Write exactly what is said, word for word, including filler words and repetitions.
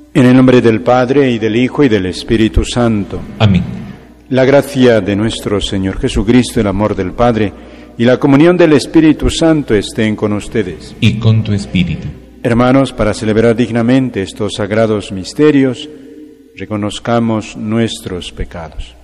En el nombre del Padre, y del Hijo, y del Espíritu Santo. Amén. La gracia de nuestro Señor Jesucristo, el amor del Padre, y la comunión del Espíritu Santo estén con ustedes. Y con tu espíritu. Hermanos, para celebrar dignamente estos sagrados misterios, reconozcamos nuestros pecados.